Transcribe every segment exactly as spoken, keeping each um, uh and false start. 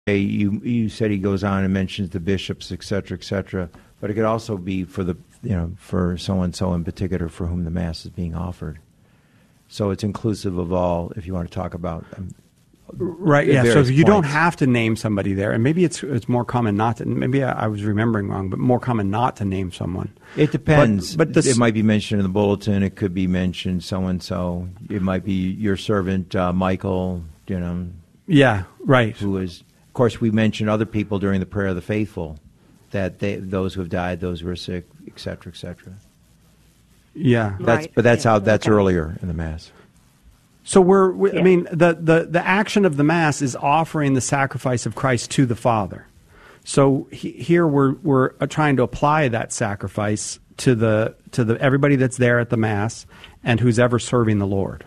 You you said he goes on and mentions the bishops, et cetera, et cetera. But it could also be for the you know for so and so in particular for whom the Mass is being offered. So it's inclusive of all. If you want to talk about um, right, yeah. So you points. don't have to name somebody there, and maybe it's it's more common not to. Maybe I, I was remembering wrong, but more common not to name someone. It depends. But, but this, it might be mentioned in the bulletin. It could be mentioned so and so. It might be your servant uh, Michael. You know. Yeah. Right. Who is. Of course, we mentioned other people during the prayer of the faithful, that they, those who have died, those who are sick, et cetera, et cetera. Yeah, that's right. but that's yeah. how that's okay. earlier in the Mass. So we're, we, yeah. I mean, the, the the action of the Mass is offering the sacrifice of Christ to the Father. So he, here we're we're trying to apply that sacrifice to the to the everybody that's there at the Mass and who's ever serving the Lord.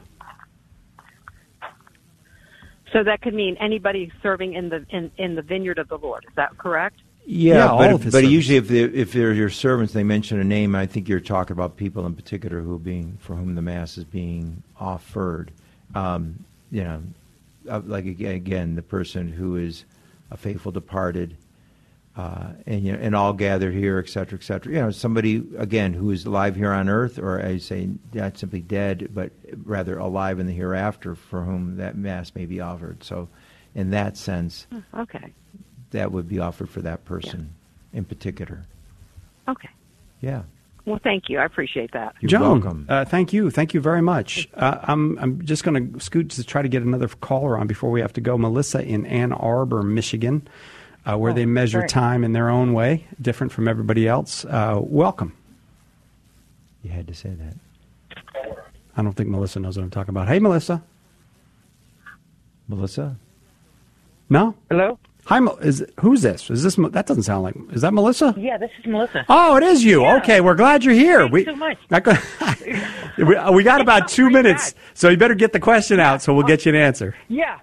So that could mean anybody serving in the in, in the vineyard of the Lord. Is that correct? Yeah, yeah all but, of his but servants. usually if they're, if they're your servants, they mention a name. I think you're talking about people in particular who are being for whom the Mass is being offered. Um, you know, uh, like again, the person who is a faithful departed, uh, and you know, and all gather here, et cetera, et cetera. You know, somebody again who is alive here on earth, or I say not simply dead, but rather alive in the hereafter, for whom that Mass may be offered. So, in that sense, okay, that would be offered for that person yeah. in particular. Okay. Yeah. Well, thank you. I appreciate that. You're Joan, welcome. Uh, thank you. Thank you very much. Uh, I'm I'm just going to scoot to try to get another caller on before we have to go. Melissa in Ann Arbor, Michigan, uh, where oh, they measure great. time in their own way, different from everybody else. Uh, welcome. You had to say that. I don't think Melissa knows what I'm talking about. Hey, Melissa. Melissa? No? Hello? Hi, is who's this? Is this that doesn't sound like? Is that Melissa? Yeah, this is Melissa. Oh, it is you. Yeah. Okay, we're glad you're here. Thanks we so much. we, we got about two minutes, so you better get the question out, so we'll get you an answer. Yeah.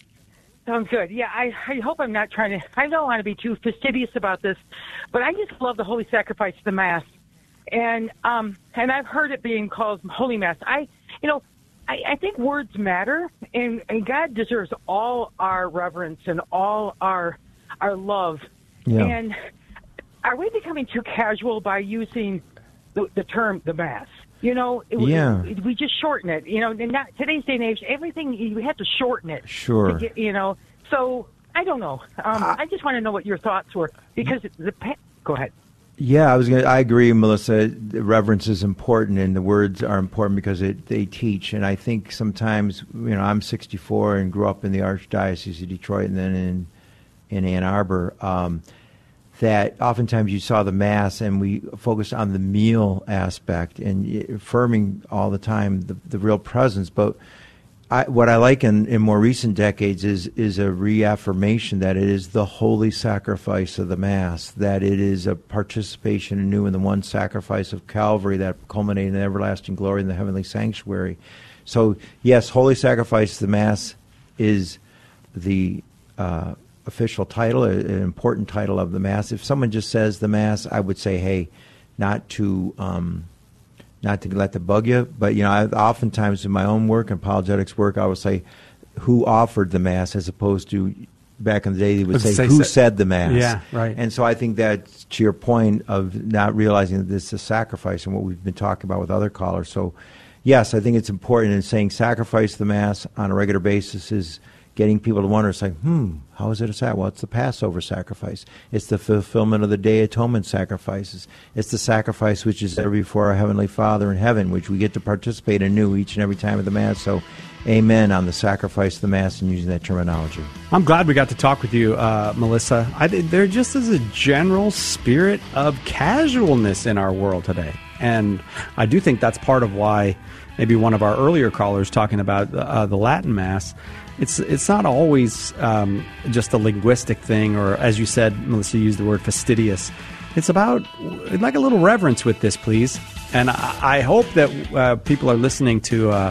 Sounds good. Yeah, I, I hope I'm not trying to, I don't want to be too fastidious about this, but I just love the Holy Sacrifice of the Mass. And, um, and I've heard it being called Holy Mass. I, you know, I, I think words matter, and, and God deserves all our reverence and all our our love. Yeah. And are we becoming too casual by using the, the term the Mass? You know, it, Yeah. we, we just shorten it. You know, and not, today's day and age, everything, we have to shorten it. Sure. To get, you know, so I don't know. Um, Uh, I just want to know what your thoughts were, because the pa- go ahead. Yeah, I was going. I agree, Melissa. The reverence is important, and the words are important because it, they teach. And I think sometimes, you know, I'm sixty-four and grew up in the Archdiocese of Detroit, and then in in Ann Arbor. Um, that oftentimes you saw the Mass, and we focused on the meal aspect and affirming all the time the, the real presence, but. I, what I like in, in more recent decades is is a reaffirmation that it is the holy sacrifice of the Mass, that it is a participation anew in the one sacrifice of Calvary that culminated in everlasting glory in the heavenly sanctuary. So, yes, holy sacrifice of the Mass is the uh, official title, an important title of the Mass. If someone just says the Mass, I would say, hey, not to... Um, Not to let the bug you, but you know, I, oftentimes in my own work, apologetics work, I would say, "Who offered the Mass?" as opposed to back in the day they would say, say "Who sa- said the Mass?" Yeah, right. And so I think that's to your point of not realizing that this is a sacrifice, and what we've been talking about with other callers. So, yes, I think it's important in saying sacrifice the Mass on a regular basis is getting people to wonder, it's like, hmm, how is it a sacrifice? Well, it's the Passover sacrifice. It's the fulfillment of the Day Atonement sacrifices. It's the sacrifice which is there before our Heavenly Father in heaven, which we get to participate in anew each and every time of the Mass. So, amen on the sacrifice of the Mass and using that terminology. I'm glad we got to talk with you, uh, Melissa. I, there just is a general spirit of casualness in our world today. And I do think that's part of why maybe one of our earlier callers talking about uh, the Latin Mass, It's it's not always um, just a linguistic thing, or as you said, Melissa used the word fastidious. It's about like a little reverence with this, please. And I, I hope that uh, people are listening to uh,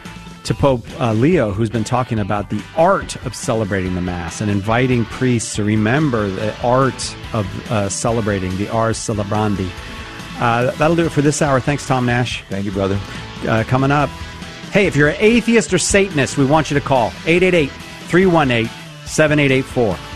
to Pope uh, Leo, who's been talking about the art of celebrating the Mass and inviting priests to remember the art of uh, celebrating, the ars celebrandi. Uh, that'll do it for this hour. Thanks, Tom Nash. Thank you, brother. Uh, coming up. Hey, if you're an atheist or Satanist, we want you to call eight eight eight, three one eight, seven eight eight four.